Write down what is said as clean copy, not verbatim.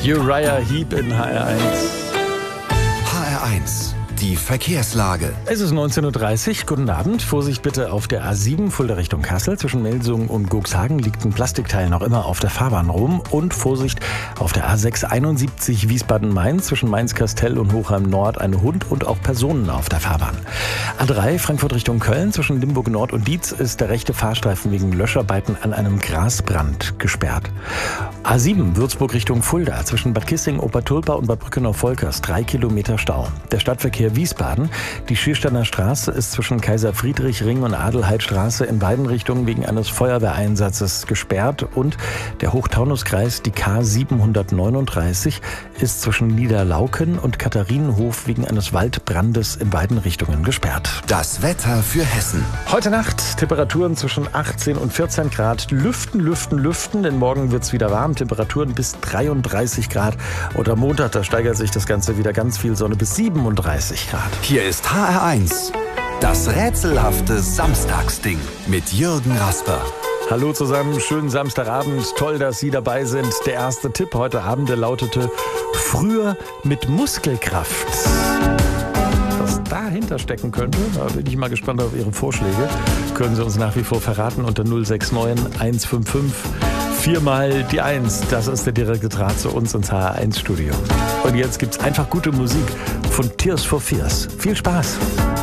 Uriah Heep in HR1. HR1, die Verkehrslage. Es ist 19:30 Uhr. Guten Abend. Vorsicht bitte auf der A7 Fulda Richtung Kassel. Zwischen Melsungen und Guxhagen liegt ein Plastikteil noch immer auf der Fahrbahn rum. Und Vorsicht auf der A6 71 Wiesbaden-Mainz. Zwischen Mainz-Kastell und Hochheim-Nord ein Hund und auch Personen auf der Fahrbahn. A3 Frankfurt Richtung Köln. Zwischen Limburg Nord und Dietz ist der rechte Fahrstreifen wegen Löscharbeiten an einem Grasbrand gesperrt. A7 Würzburg Richtung Fulda. Zwischen Bad Kissing, Obertulpa und Bad Brückenau-Volkers 3 Kilometer Stau. Der Stadtverkehr Wiesbaden. Die Schiersteiner Straße ist zwischen Kaiser-Friedrich-Ring und Adelheidstraße in beiden Richtungen wegen eines Feuerwehreinsatzes gesperrt. Und der Hochtaunuskreis, die K739, ist zwischen Niederlauken und Katharinenhof wegen eines Waldbrandes in beiden Richtungen gesperrt. Das Wetter für Hessen. Heute Nacht Temperaturen zwischen 18 und 14 Grad. Lüften, denn morgen wird es wieder warm. Temperaturen bis 33 Grad. Und am Montag, da steigert sich das Ganze wieder ganz viel Sonne bis 37 Grad. Hier ist HR1, das rätselhafte Samstagsding mit Jürgen Rasper. Hallo zusammen, schönen Samstagabend. Toll, dass Sie dabei sind. Der erste Tipp heute Abend, der lautete: früher mit Muskelkraft. Was dahinter stecken könnte, da bin ich mal gespannt auf Ihre Vorschläge. Können Sie uns nach wie vor verraten unter 069 155 4 die 1. Das ist der direkte Draht zu uns ins HR1-Studio. Und jetzt gibt's einfach gute Musik von Tears for Fears. Viel Spaß!